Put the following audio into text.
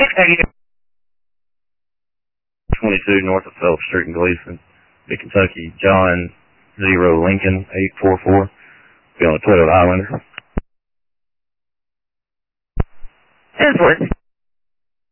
22 north of Phelps Street in Gleason, Kentucky. John 0 Lincoln 844. Be on the 12 Highlander. 10-4.